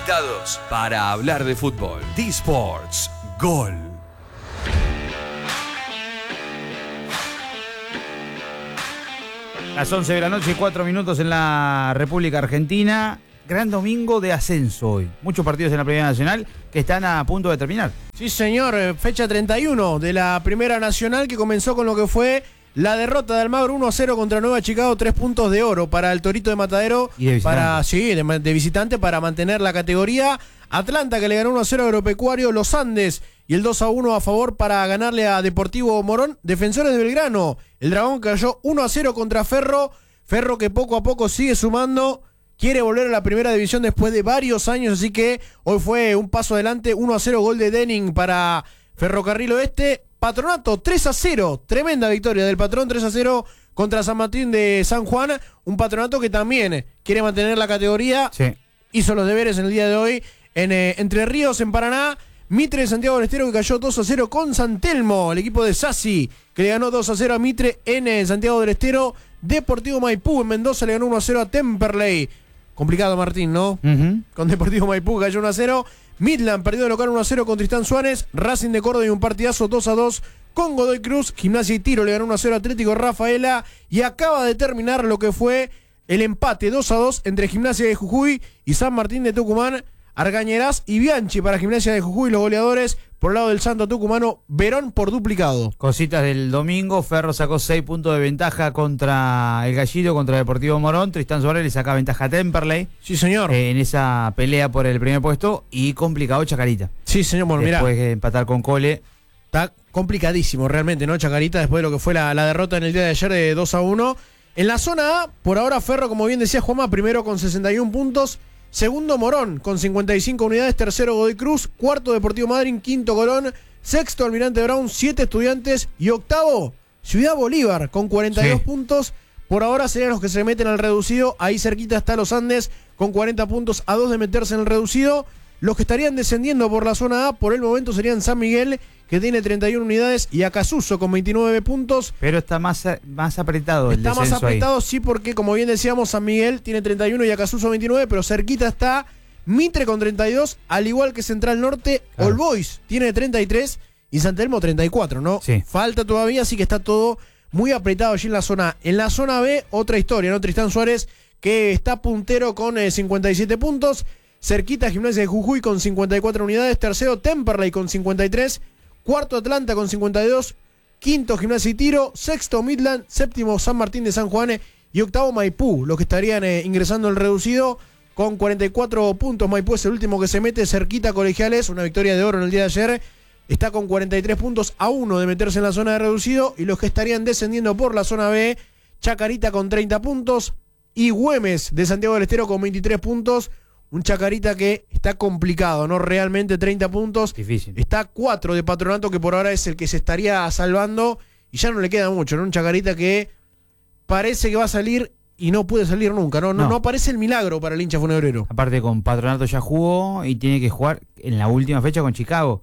capacitados para hablar de fútbol. D-Sports Gol. Las 11 de la noche y 4 minutos en la República Argentina. Gran domingo de ascenso hoy. Muchos partidos en la Primera Nacional que están a punto de terminar. Sí, señor. Fecha 31 de la Primera Nacional, que comenzó con lo que fue la derrota de Almagro 1-0 contra Nueva Chicago. 3 puntos de oro para el Torito de Matadero. Y de visitante. de visitante para mantener la categoría. Atlanta, que le ganó 1-0 a Agropecuario. Los Andes y el 2-1 a favor para ganarle a Deportivo Morón. Defensores de Belgrano. El Dragón cayó 1-0 contra Ferro. Ferro que poco a poco sigue sumando. Quiere volver a la primera división después de varios años, así que hoy fue un paso adelante. 1-0 gol de Denning para Ferrocarril Oeste. Patronato 3-0, tremenda victoria del Patrón, 3-0 contra San Martín de San Juan. Un Patronato que también quiere mantener la categoría. Sí. Hizo los deberes en el día de hoy en Entre Ríos, en Paraná. Mitre de Santiago del Estero, que cayó 2-0 con San Telmo, el equipo de Sassi, que le ganó 2-0 a Mitre en Santiago del Estero. Deportivo Maipú en Mendoza le ganó 1-0 a Temperley. Complicado, Martín, ¿no? Con Deportivo Maipú cayó 1-0. Midland perdió de local 1-0 con Tristán Suárez. Racing de Córdoba y un partidazo 2-2 con Godoy Cruz. Gimnasia y Tiro le ganó 1-0 Atlético Rafaela. Y acaba de terminar lo que fue el empate 2-2 entre Gimnasia de Jujuy y San Martín de Tucumán. Argañarás y Bianchi para Gimnasia de Jujuy, los goleadores. Por el lado del Santo Tucumano, Verón por duplicado. Cositas del domingo. Ferro sacó 6 puntos de ventaja contra el Gallito, contra Deportivo Morón. Tristán Suárez le saca ventaja a Temperley. Sí, señor. En esa pelea por el primer puesto. Y complicado Chacarita. Sí, señor. Bueno, mirá. Después de empatar con Cole. Está complicadísimo realmente, ¿no, Chacarita? Después de lo que fue la derrota en el día de ayer de 2-1. En la zona A, por ahora Ferro, como bien decía Juanma, primero con 61 puntos. Segundo Morón con 55 unidades. Tercero Godoy Cruz. Cuarto Deportivo Madryn. Quinto Colón. Sexto Almirante Brown. 7 Estudiantes. Y octavo Ciudad Bolívar con 42 puntos. Por ahora serían los que se meten al reducido. Ahí cerquita está Los Andes con 40 puntos, a 2 de meterse en el reducido. Los que estarían descendiendo por la zona A por el momento serían San Miguel, que tiene 31 unidades, y Acasuso con 29 puntos. Pero está más apretado el descenso. Está más apretado, ahí. sí, porque como bien decíamos, San Miguel tiene 31 y Acasuso 29, pero cerquita está Mitre con 32, al igual que Central Norte. Claro. All Boys tiene 33 y San Telmo 34, ¿no? Sí. Falta todavía, así que está todo muy apretado allí en la zona A. En la zona B, otra historia, ¿no? Tristán Suárez, que está puntero con 57 puntos. Cerquita Gimnasia de Jujuy con 54 unidades. Tercero Temperley con 53. Cuarto Atlanta con 52. Quinto Gimnasia y Tiro. Sexto Midland. Séptimo San Martín de San Juan. Y octavo Maipú, los que estarían ingresando al reducido con 44 puntos. Maipú es el último que se mete. Cerquita Colegiales, una victoria de oro en el día de ayer. Está con 43 puntos, a 1 de meterse en la zona de reducido. Y los que estarían descendiendo por la zona B, Chacarita con 30 puntos. Y Güemes de Santiago del Estero con 23 puntos. Un Chacarita que está complicado, ¿no? Realmente 30 puntos. Difícil. Está 4 de Patronato, que por ahora es el que se estaría salvando. Y ya no le queda mucho, ¿no? Un Chacarita que parece que va a salir y no puede salir nunca, ¿no? No aparece el milagro para el hincha funebrero. Aparte, con Patronato ya jugó y tiene que jugar en la última fecha con Chicago.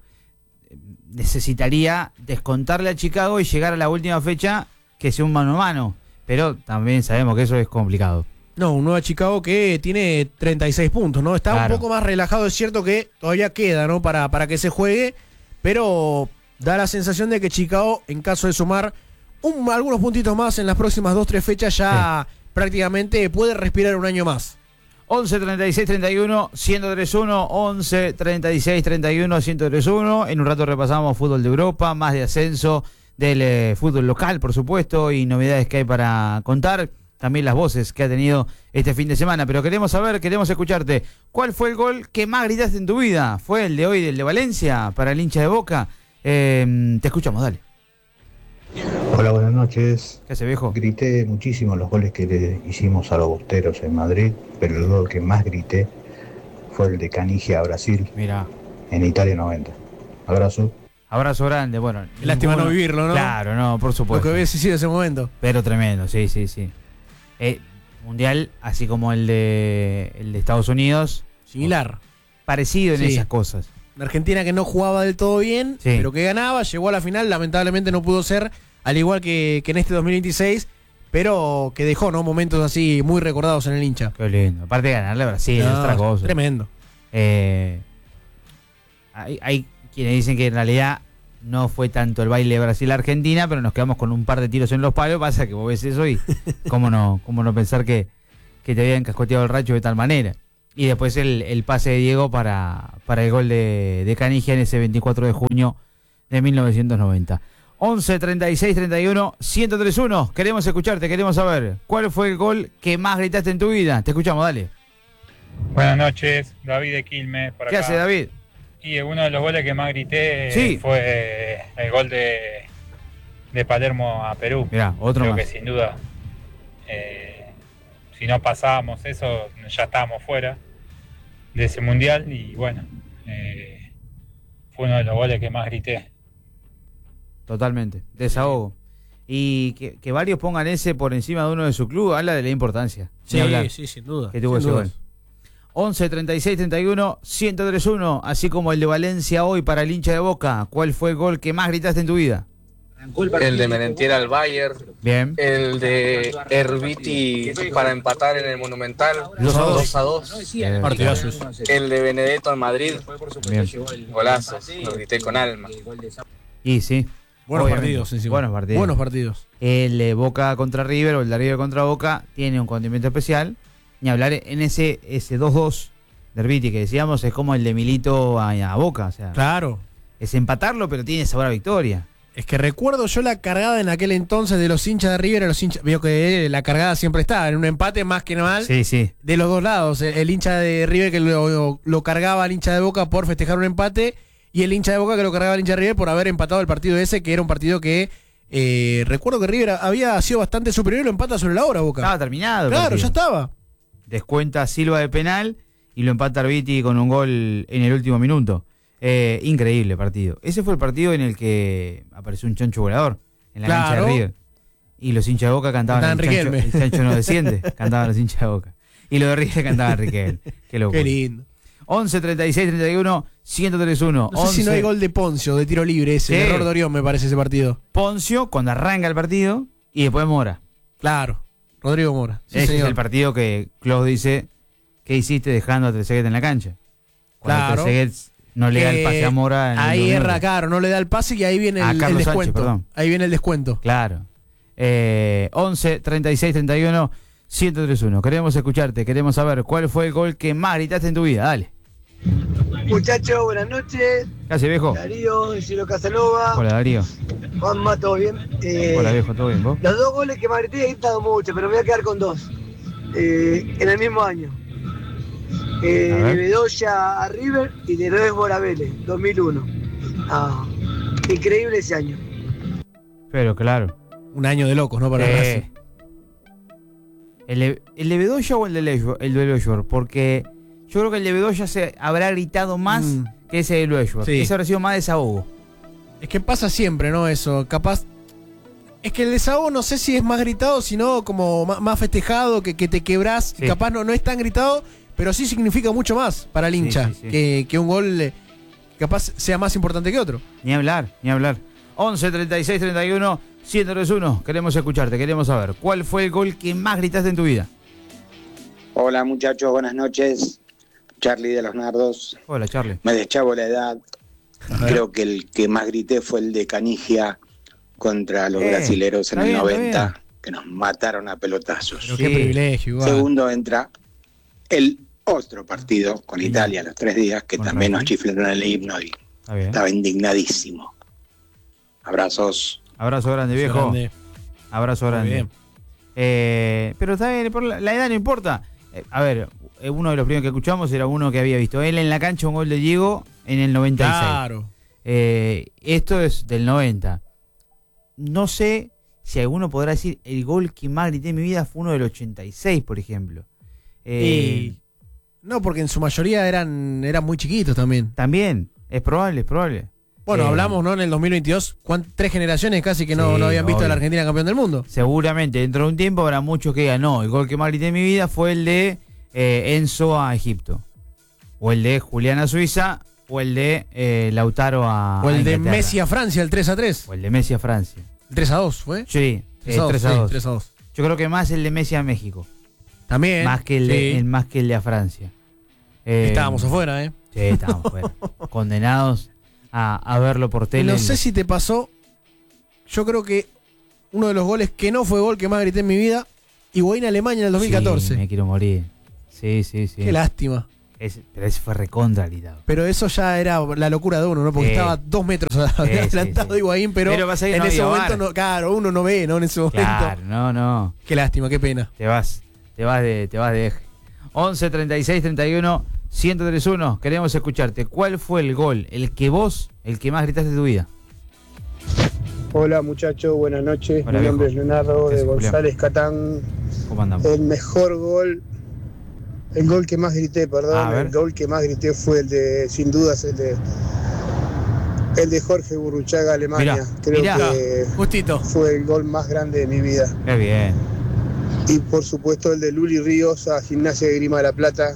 Necesitaría descontarle a Chicago y llegar a la última fecha que sea un mano a mano. Pero también sabemos que eso es complicado. No, un Nueva Chicago que tiene 36 puntos, ¿no? Está claro. Un poco más relajado, es cierto que todavía queda, ¿no? Para que se juegue, pero da la sensación de que Chicago, en caso de sumar algunos puntitos más en las próximas 2-3 fechas, ya prácticamente puede respirar un año más. 11 36 31 1031, 11 36 31 1031. En un rato repasamos fútbol de Europa, más de ascenso del fútbol local, por supuesto, y novedades que hay para contar. También las voces que ha tenido este fin de semana. Pero queremos saber, queremos escucharte. ¿Cuál fue el gol que más gritaste en tu vida? ¿Fue el de hoy, el de Valencia, para el hincha de Boca? Te escuchamos, dale. Hola, buenas noches. ¿Qué hace, viejo? Grité muchísimo los goles que le hicimos a los Bosteros en Madrid, pero el gol que más grité fue el de Canigia a Brasil. Mira. En Italia 90. Abrazo. Abrazo grande, bueno. Lástima no vivirlo, ¿no? Claro, no, por supuesto. Lo que hubiese sido ese momento. Pero tremendo, sí. Mundial, así como el de Estados Unidos. Similar. Parecido en esas cosas. Una Argentina que no jugaba del todo bien, pero que ganaba, llegó a la final, lamentablemente no pudo ser, al igual que en este 2026, pero que dejó, ¿no? Momentos así muy recordados en el hincha. Qué lindo. Aparte de ganarle a Brasil, es otra cosa. Tremendo. Hay quienes dicen que en realidad no fue tanto el baile de Brasil-Argentina, pero nos quedamos con un par de tiros en los palos. Pasa que vos ves eso y cómo no pensar que te habían cascoteado el racho de tal manera. Y después el pase de Diego para el gol de Canigia en ese 24 de junio de 1990. 11 36 31 1031. Queremos escucharte, queremos saber cuál fue el gol que más gritaste en tu vida. Te escuchamos, dale. Buenas noches, David de Quilmes. Por ¿Qué acá. hace, David? Y uno de los goles que más grité Sí. fue el gol de Palermo a Perú. Mirá, otro Creo más. que sin duda, si no pasábamos eso, ya estábamos fuera de ese mundial. Y bueno, fue uno de los goles que más grité. Totalmente, desahogo. Y que varios pongan ese por encima de uno de su club, habla de la importancia. Ni hablar, sí, sin duda. que tuvo ese gol. 11 36 31 1031, así como el de Valencia hoy para el hincha de Boca. ¿Cuál fue el gol que más gritaste en tu vida? El de Merentiel al Bayern, Bien. el de Herbiti para empatar en el Monumental, 2-2. 2-2, Partidazos. el de Benedetto en Madrid, Bien. golazos, lo grité con alma. Y sí. Buenos obviamente. partidos encima. Buenos partidos. Buenos partidos. El de Boca contra River o el de River contra Boca tiene un condimento especial. Ni hablar en ese 2-2 de Herbiti que decíamos, es como el de Milito a Boca. O sea, Claro. es empatarlo, pero tiene sabor a victoria. Es que recuerdo yo la cargada en aquel entonces de los hinchas de River a los hinchas. Veo que la cargada siempre está, en un empate más que mal. Sí, sí. De los dos lados. El hincha de River que lo cargaba al hincha de Boca por festejar un empate. Y el hincha de Boca que lo cargaba al hincha de River por haber empatado el partido ese, que era un partido que recuerdo que River había sido bastante superior y lo empata sobre la hora Boca. Estaba terminado. el Claro, partido. ya estaba. Descuenta Silva de penal y lo empata Herbiti con un gol en el último minuto. Increíble partido. Ese fue el partido en el que apareció un chancho volador en la cancha de Claro. River. Y los hinchas de Boca cantaban Cantaban Riquelme. el chancho no desciende, cantaban los hinchas de Boca. Y los de River cantaban Riquelme. Qué loco. Qué lindo. 11 36 31 1031. No sé si no hay gol de Poncio, de tiro libre ese. Sí. El error de Orión me parece ese partido. Poncio cuando arranca el partido y después Mora. Claro. Rodrigo Mora. Sí, Ese señor. es el partido que Klaus dice, ¿qué hiciste dejando a Trezeguet en la cancha? Cuando Claro. Trezeguet no le da el pase a Mora. En el Ahí último erra minuto. caro, no le da el pase y ahí viene A el Carlos descuento. Sánchez, perdón. Ahí viene el descuento. Claro. 11 36 31 1031. Queremos escucharte, queremos saber cuál fue el gol que más gritaste en tu vida. Dale. Muchachos, buenas noches. ¿Qué hace, viejo? Darío, Ciro Casanova, Hola, Darío. Juanma, ¿todo bien? Hola, viejo, ¿todo bien? ¿Vos? Los dos goles que me grité he gritado mucho, pero me voy a quedar con dos. En el mismo año. De ver. Bedoya a River y de Roesbor a Vélez, 2001. Increíble ese año. Pero claro. Un año de locos, ¿no? Para Racing. ¿El de Bedoya o el de Leishworth? Porque yo creo que el de Bedoya se habrá gritado más que ese de Leishworth. Sí. Ese habrá sido más desahogo. Es que pasa siempre, ¿no? Eso. Capaz. Es que el desahogo no sé si es más gritado, sino como más festejado, que te quebrás. Sí. Capaz no es tan gritado, pero sí significa mucho más para el Sí, hincha. sí, sí. Que un gol capaz sea más importante que otro. Ni hablar, ni hablar. 11 36 31 1031. Queremos escucharte, queremos saber cuál fue el gol que más gritaste en tu vida. Hola muchachos, buenas noches. Charlie de los Nardos. Hola, Charlie. Me deschavo la edad. Creo que el que más grité fue el de Canigia contra los brasileros en está el bien, 90, está que nos mataron a pelotazos. Pero Sí. qué privilegio, igual. Segundo entra el otro partido con Italia los 3 días, que Con también nos Brasil. chiflaron el himno y Está bien. estaba indignadísimo. Abrazos. Abrazo grande, viejo. Grande. Abrazo Muy grande. bien. Pero está bien, por la edad no importa. A ver, uno de los primeros que escuchamos era uno que había visto él en la cancha un gol de Diego en el 96. Claro. Esto es del 90. No sé si alguno podrá decir el gol que más grité en mi vida fue uno del 86, por ejemplo. Y no, porque en su mayoría eran muy chiquitos también. También, es probable, es probable. Bueno, hablamos, ¿no? En el 2022, 3 generaciones casi que no Sí, habían visto a obvio. la Argentina campeón del mundo. Seguramente dentro de un tiempo habrá muchos que digan, no, el gol que más grité en mi vida fue el de Enzo a Egipto. O el de Julián a Suiza, o el de Lautaro a O el de Inglaterra. Messi a Francia, el 3-3. O el de Messi a Francia. El 3-2, ¿fue? Sí, 3-2. 3-2. 3-2. Yo creo que más el de Messi a México. También. Más que el de a Francia. Estábamos afuera, ¿eh? Sí, estábamos afuera. Condenados a verlo por tele. No sé si te pasó. Yo creo que uno de los goles que no fue gol que más grité en mi vida, Higuaín-Alemania en el 2014. Sí, me quiero morir. Sí. Qué lástima. Pero ese fue recontra gritado. Pero eso ya era la locura de uno, ¿no? Porque estaba 2 metros adelantado de Higuaín, pero pasa que en no ese había momento, VAR. claro, uno no ve, ¿no? En ese momento. Claro, no. Qué lástima, qué pena. Te vas de eje. 11 36 31 1031. Queremos escucharte. ¿Cuál fue el gol, el que más gritaste de tu vida? Hola muchachos, buenas noches. Hola, Mi nombre es viejo. Leonardo ¿Qué de haces, Julián? González Catán. ¿Cómo andamos? El mejor gol, el gol que más grité, A perdón, ver. el gol que más grité fue el de, sin dudas, el de Jorge Burruchaga, Alemania. Creo que justito. fue el gol más grande de mi vida. Qué bien. Y por supuesto el de Luli Ríos a Gimnasia de Grima de la Plata,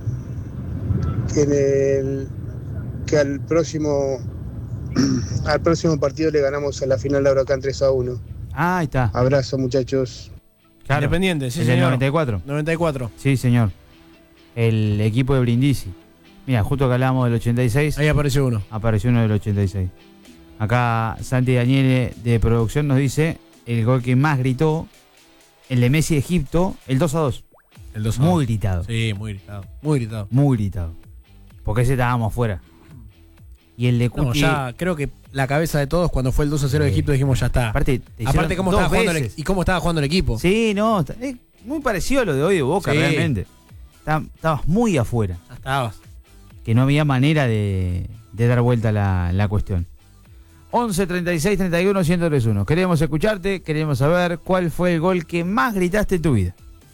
que al próximo partido le ganamos a la final de Huracán 3-1. Ahí está. Abrazo muchachos. Claro. Independiente, sí, ¿El del señor. 94? 94. Sí, señor. El equipo de Brindisi. Mira, justo que hablábamos del 86. Ahí apareció uno. Apareció uno del 86. Acá Santi Daniele de producción nos dice el gol que más gritó, el de Messi de Egipto, el 2-2. El 2-2. Muy gritado. Sí, muy gritado. Muy gritado. Muy gritado. Porque ese estábamos afuera. Y el de No, Cuti. ya creo que la cabeza de todos cuando fue el 2-0 de Egipto dijimos ya está. Aparte cómo estaba jugando y cómo estaba jugando el equipo. Sí, no, es muy parecido a lo de hoy de Boca, Sí. realmente. Estabas muy afuera. Ya estabas. Que no había manera de dar vuelta la cuestión. 11 36 31 1031. Queremos escucharte, queremos saber cuál fue el gol que más gritaste en tu vida.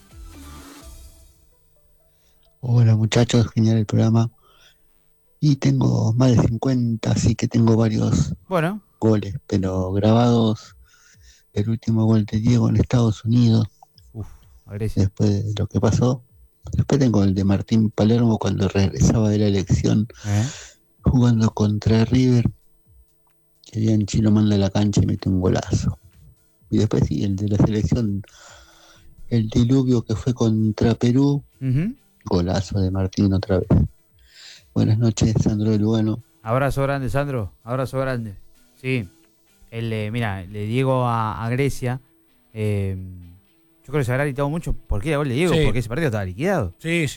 Hola muchachos, genial el programa. Y tengo más de 50, así que tengo varios Bueno, goles, pero grabados. El último gol de Diego en Estados Unidos, agresivo. después de lo que pasó. Después tengo el de Martín Palermo cuando regresaba de la elección, jugando contra River. Que bien Chilo manda a la cancha y mete un golazo. Y después sí, el de la selección, el diluvio que fue contra Perú, golazo de Martín otra vez. Buenas noches, Sandro de Lugano. Abrazo grande, Sandro. Abrazo grande. Sí. Mira, le Diego a Grecia. Yo creo que se habrá gritado mucho porque era gol de Diego, Sí. porque ese partido estaba liquidado. Sí.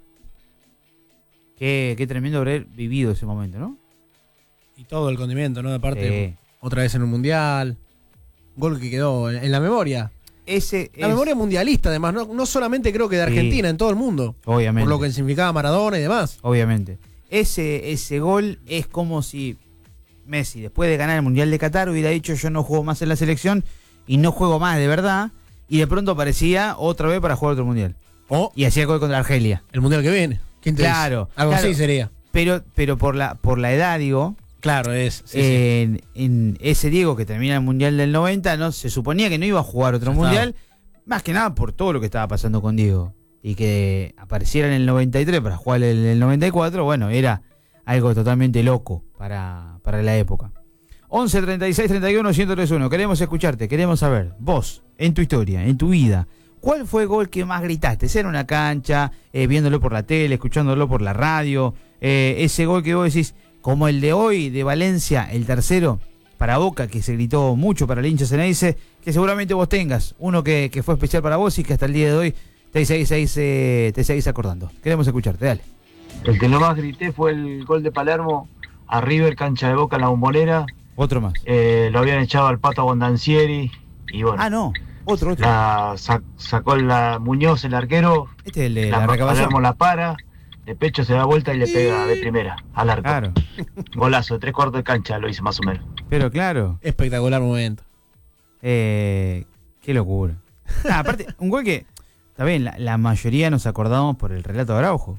Qué tremendo haber vivido ese momento, ¿no? Y todo el condimento, ¿no? De parte, Sí. otra vez en un mundial. Gol que quedó en la memoria. La memoria mundialista, además. No solamente creo que de Argentina, en todo el mundo. Obviamente. Por lo que significaba Maradona y demás. Obviamente. Ese gol es como si Messi, después de ganar el Mundial de Qatar, hubiera dicho yo no juego más en la selección y no juego más de verdad, y de pronto aparecía otra vez para jugar otro Mundial. Y hacía gol contra Argelia. El Mundial que viene. ¿Quién te Claro. dice? Algo así sería. Pero por la edad, digo. Claro, es. En ese Diego que termina el Mundial del 90, no se suponía que no iba a jugar otro Mundial, más que nada por todo lo que estaba pasando con Diego. Y que apareciera en el 93 para jugar en el 94, bueno, era algo totalmente loco para la época. 11 36 31 1031. Queremos escucharte, queremos saber, vos, en tu historia, en tu vida, ¿cuál fue el gol que más gritaste? ¿Sea en una cancha, viéndolo por la tele, escuchándolo por la radio? Ese gol que vos decís, como el de hoy de Valencia, el tercero, para Boca, que se gritó mucho para el hincha Ceneice, que seguramente vos tengas uno que fue especial para vos y que hasta el día de hoy te seguís acordando. Queremos escucharte, dale. El que lo más grité fue el gol de Palermo a River, cancha de Boca en la Bombonera. Otro más. Lo habían echado al Pato Bondancieri y bueno. Ah, no, otro. Sacó la Muñoz, el arquero. Este es el de la recabación. Palermo la para, de pecho se da vuelta y le pega de primera al arco. Claro. Golazo, de 3/4 de cancha lo hice más o menos. Pero claro. Espectacular momento. Qué locura. Aparte, un gol que, está bien, la mayoría nos acordamos por el relato de Araujo.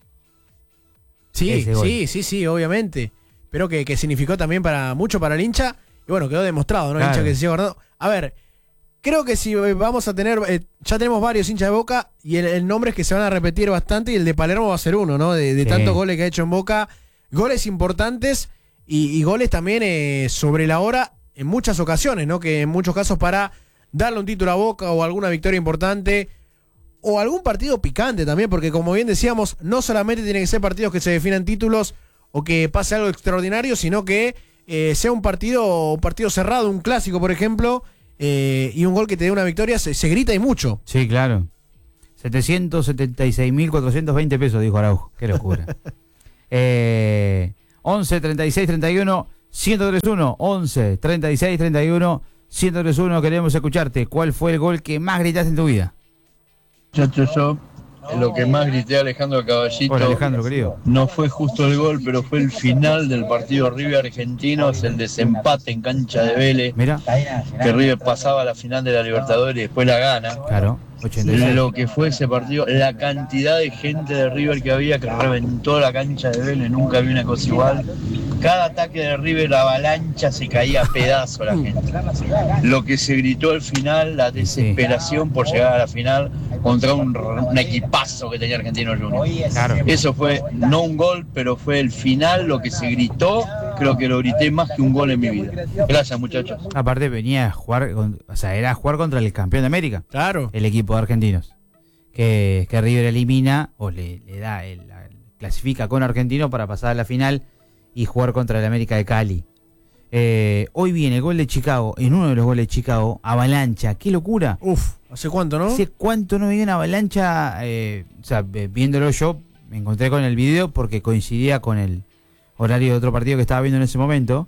Sí, obviamente. Pero que significó también mucho para el hincha. Y bueno, quedó demostrado, ¿no? El hincha que se sigue acordando. A ver, creo que si vamos a tener, ya tenemos varios hinchas de Boca y el nombre es que se van a repetir bastante y el de Palermo va a ser uno, ¿no? De tantos goles que ha hecho en Boca. Goles importantes y goles también sobre la hora en muchas ocasiones, ¿no? Que en muchos casos para darle un título a Boca o alguna victoria importante o algún partido picante también, porque como bien decíamos, no solamente tienen que ser partidos que se definan títulos o que pase algo extraordinario, sino que sea un partido cerrado, un clásico, por ejemplo, y un gol que te dé una victoria, se grita y mucho. Sí, claro. 776.420 pesos, dijo Araujo. Qué locura. 11 36 31 1031. 11 36 31 1031. Queremos escucharte. ¿Cuál fue el gol que más gritaste en tu vida? Muchachos, yo lo que más grité a Alejandro Caballito. Hola, Alejandro, querido. No fue justo el gol, pero fue el final del partido River Argentinos, el desempate en cancha de Vélez. Mira. Que River pasaba a la final de la Libertadores y después la gana. Claro. 86. Lo que fue ese partido, la cantidad de gente de River que había, que reventó la cancha de Vélez, nunca vi una cosa igual. Cada ataque de River, la avalancha, se caía a pedazos la gente. Lo que se gritó al final, la desesperación por llegar a la final contra un equipazo que tenía Argentino Juniors. Claro. Eso fue, no un gol, pero fue el final, lo que se gritó. Creo que lo grité más que un gol en mi vida. Gracias, muchachos. Aparte venía a jugar, era jugar contra el campeón de América. Claro. El equipo de argentinos. Que River elimina, o le da, clasifica con Argentino para pasar a la final y jugar contra el América de Cali. Hoy viene el gol de Chicago, en uno de los goles de Chicago, avalancha. ¡Qué locura! Uf, ¿hace cuánto, no? ¿Hace cuánto no había una avalancha? Viéndolo yo, me encontré con el video porque coincidía con el horario de otro partido que estaba viendo en ese momento.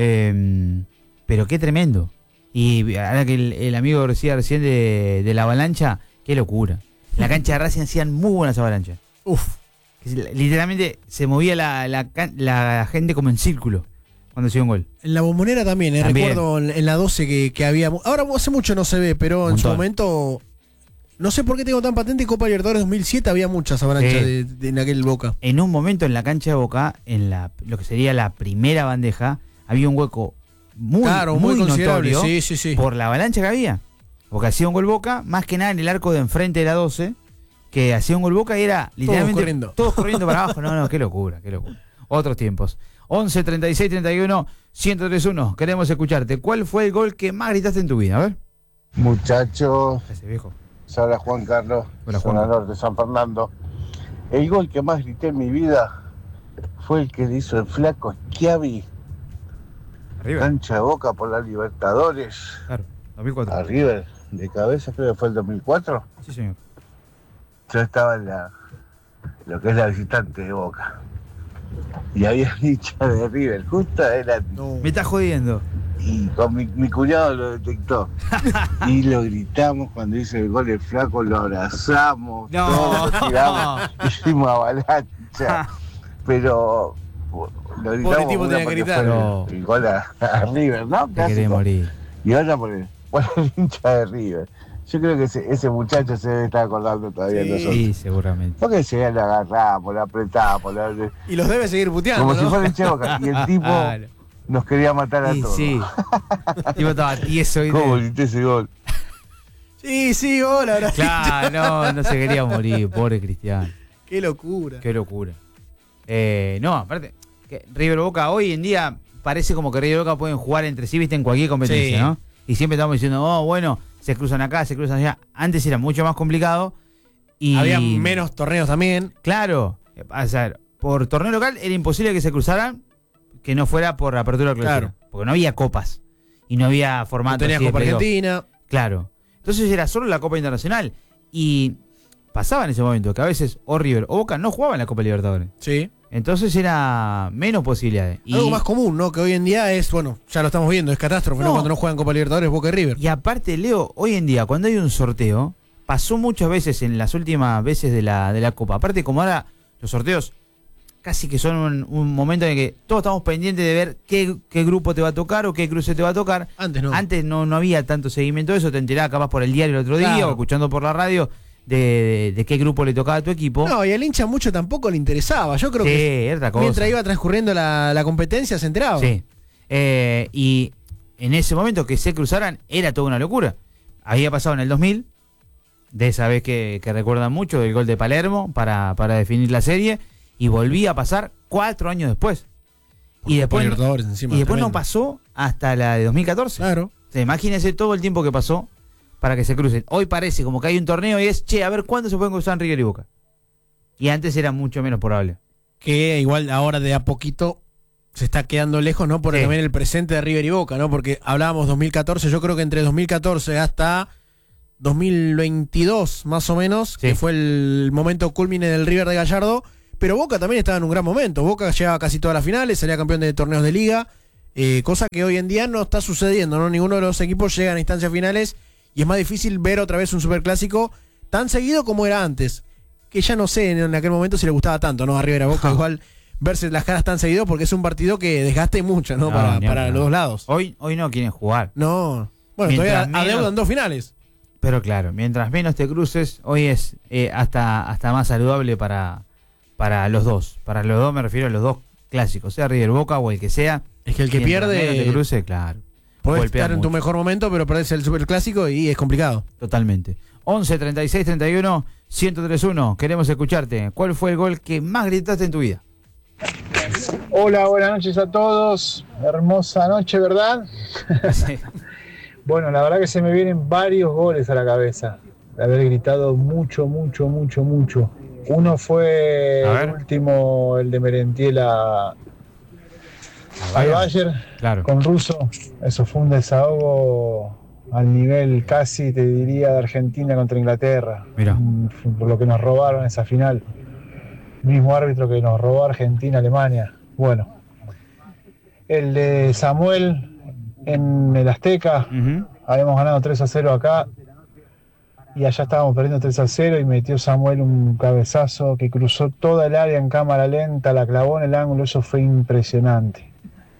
Pero qué tremendo. Y ahora que el amigo decía recién de la avalancha, qué locura. En la cancha de Racing hacían muy buenas avalanchas. Uf. Literalmente se movía la gente como en círculo cuando hacía un gol. En la Bombonera también, recuerdo en la 12 que había. Ahora hace mucho no se ve, pero en su momento. No sé por qué tengo tan patente. Copa Libertadores 2007 había muchas avalanchas en aquel Boca. En un momento en la cancha de Boca, en lo que sería la primera bandeja, había un hueco muy notorio por la avalancha que había. Porque hacía un gol Boca, más que nada en el arco de enfrente de la 12, que hacía un gol Boca y era literalmente todos corriendo para abajo. No, qué locura, qué locura. Otros tiempos. 11 36 31 1031. Queremos escucharte. ¿Cuál fue el gol que más gritaste en tu vida? A ver. Muchachos. Ese viejo. Hola Juan Carlos, zona norte de San Fernando. El gol que más grité en mi vida fue el que le hizo el flaco Schiavi. Cancha de Boca por la Libertadores. Claro, 2004. A River de cabeza, creo que fue el 2004. Sí, señor. Yo estaba en lo que es la visitante de Boca. Y había hincha de River, justo adelante. No. Me estás jodiendo. Y con mi cuñado lo detectó. Y lo gritamos cuando hizo el gol el flaco, lo abrazamos, todos lo tiramos, hicimos avalancha. Pero lo gritamos tipo tenía que gritar. El gol a River, ¿no? Te querés morir. Y ahora por el hincha de River. Yo creo que ese muchacho se debe estar acordando todavía de nosotros. Sí, seguramente. Porque se lo agarramos, lo apretamos. Y los debe seguir puteando, como ¿no? si fuera el Boca. Y el tipo nos quería matar a todos. Sí. El tipo estaba tieso. ¿Cómo grité ese gol? Sí, gol ahora. Claro, no se quería morir, pobre Cristiano. Qué locura. Qué locura. No, aparte, que River Boca hoy en día parece como que River Boca pueden jugar entre sí, viste, en cualquier competencia, ¿no? Y siempre estamos diciendo, bueno, se cruzan acá, se cruzan allá. Antes era mucho más complicado. Y había menos torneos también. Claro. O sea, por torneo local era imposible que se cruzaran que no fuera por apertura o clausura. Claro. Porque no había copas. Y no había formato. No tenía Copa Argentina. Claro. Entonces era solo la Copa Internacional. Y pasaba en ese momento que a veces o River o Boca no jugaban la Copa Libertadores. Sí. Entonces era menos posibilidades. Algo más común, ¿no? Que hoy en día es, bueno, ya lo estamos viendo, es catástrofe, ¿no? Cuando no juegan Copa Libertadores, Boca y River. Y aparte, Leo, hoy en día, cuando hay un sorteo, pasó muchas veces en las últimas veces de la Copa. Aparte, como ahora los sorteos casi que son un momento en el que todos estamos pendientes de ver qué grupo te va a tocar o qué cruce te va a tocar. Antes no había tanto seguimiento de eso, te enterabas capaz por el diario el otro día o escuchando por la radio de qué grupo le tocaba a tu equipo. No, y al hincha mucho tampoco le interesaba. Yo creo que otra cosa. Mientras iba transcurriendo la competencia se enteraba. Sí. Y en ese momento que se cruzaran era toda una locura. Había pasado en el 2000, de esa vez que recuerdan mucho, el gol de Palermo para definir la serie, y volvía a pasar 4 años después. Y después no pasó hasta la de 2014. Claro. O sea, imagínense todo el tiempo que pasó para que se crucen. Hoy parece como que hay un torneo y es, che, a ver cuándo se pueden cruzar River y Boca. Y antes era mucho menos probable. Que igual ahora de a poquito se está quedando lejos, ¿no? Por también el presente de River y Boca, ¿no? Porque hablábamos 2014, yo creo que entre 2014 hasta 2022, más o menos, que fue el momento culmine del River de Gallardo, pero Boca también estaba en un gran momento. Boca llegaba casi todas las finales, salía campeón de torneos de liga, cosa que hoy en día no está sucediendo, ¿no? Ninguno de los equipos llega a instancias finales y es más difícil ver otra vez un superclásico tan seguido como era antes. Que ya no sé en aquel momento si le gustaba tanto, ¿no? A River y a Boca, igual verse las caras tan seguido porque es un partido que desgaste mucho, ¿no? Para los dos lados. Hoy no quieren jugar. No. Bueno, todavía adeudan 2 finales. Pero claro, mientras menos te cruces, hoy es hasta más saludable para los dos. Para los dos me refiero a los dos clásicos, sea River Boca o el que sea. Es que el que pierde menos te cruce, claro. Puedes estar en tu mejor momento, pero perdés el superclásico y es complicado. Totalmente. 11 36 31 1031. Queremos escucharte. ¿Cuál fue el gol que más gritaste en tu vida? Hola, buenas noches a todos. Hermosa noche, ¿verdad? Sí. Bueno, la verdad que se me vienen varios goles a la cabeza. De haber gritado mucho. Uno fue el último, el de Merentiela al Bayern, con Russo. Eso fue un desahogo al nivel casi, te diría, de Argentina contra Inglaterra. Mira. Por lo que nos robaron esa final. Mismo árbitro que nos robó Argentina-Alemania. Bueno, el de Samuel en el Azteca, habíamos ganado 3-0 acá y allá estábamos perdiendo 3-0 y metió Samuel un cabezazo que cruzó toda el área en cámara lenta, la clavó en el ángulo, eso fue impresionante.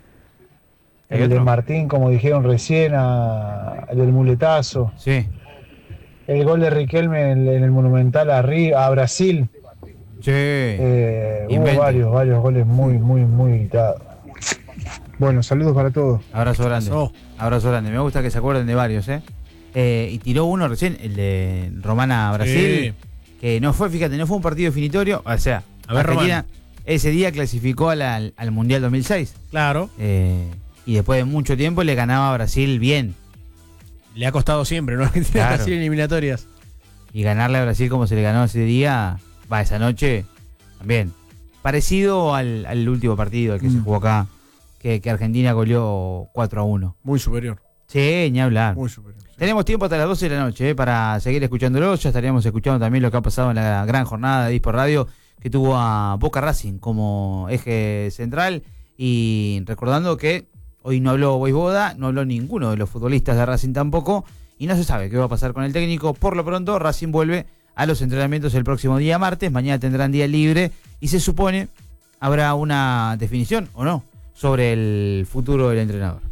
El de Martín, como dijeron recién, el del muletazo. Sí. El gol de Riquelme en el Monumental a Brasil. Sí. Hubo varios goles muy gritados. Bueno, saludos para todos. Abrazo grande. Abrazo grande. Me gusta que se acuerden de varios, y tiró uno recién, el de Romana Brasil, que no fue un partido definitorio. O sea, Argentina ese día clasificó al Mundial 2006. Claro. Y después de mucho tiempo le ganaba a Brasil bien. Le ha costado siempre, ¿no? Argentina Brasil en eliminatorias. Y ganarle a Brasil como se le ganó ese día, esa noche, también. Parecido al último partido, al que se jugó acá, que Argentina goleó 4-1. Muy superior. Sí, ni hablar. Muy superior. Sí. Tenemos tiempo hasta las 12 de la noche para seguir escuchándolo. Ya estaríamos escuchando también lo que ha pasado en la gran jornada de Disport Radio, que tuvo a Boca Racing como eje central. Y recordando que hoy no habló Voivoda, no habló ninguno de los futbolistas de Racing tampoco, y no se sabe qué va a pasar con el técnico. Por lo pronto, Racing vuelve a los entrenamientos el próximo día martes, mañana tendrán día libre, y se supone habrá una definición, o no, sobre el futuro del entrenador.